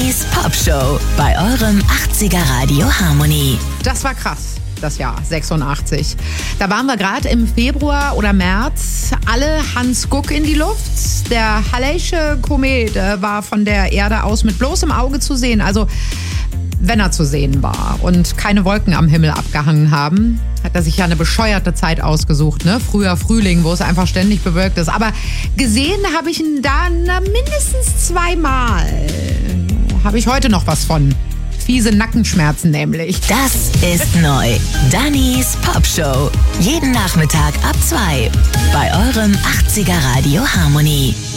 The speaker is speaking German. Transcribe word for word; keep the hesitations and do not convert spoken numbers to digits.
Dannys Pop Show bei eurem achtziger Radio Harmony. Das war krass, das Jahr sechsundachtzig. Da waren wir gerade im Februar oder März, alle Hans Guck in die Luft. Der Halley'sche Komet war von der Erde aus mit bloßem Auge zu sehen, also wenn er zu sehen war und keine Wolken am Himmel abgehangen haben, hat er sich ja eine bescheuerte Zeit ausgesucht, ne? Früher Frühling, wo es einfach ständig bewölkt ist. Aber gesehen habe ich ihn da na, mindestens zweimal. Habe ich heute noch was von. Fiese Nackenschmerzen nämlich. Das ist neu. Dannys Pop Show. Jeden Nachmittag ab zwei bei eurem achtziger Radio Harmony.